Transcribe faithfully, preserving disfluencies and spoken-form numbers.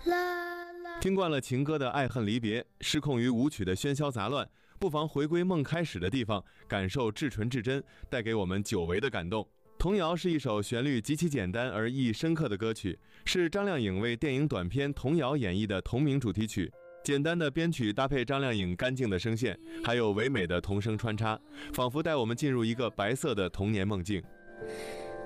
听惯了情歌的爱恨离别，失控于舞曲的喧嚣杂乱，不妨回归梦开始的地方，感受至纯至真，带给我们久违的感动。童谣是一首旋律极其简单而意义深刻的歌曲，是张靓颖为电影短片《童谣》演绎的同名主题曲。简单的编曲搭配张靓颖干净的声线，还有唯美的童声穿插，仿佛带我们进入一个白色的童年梦境。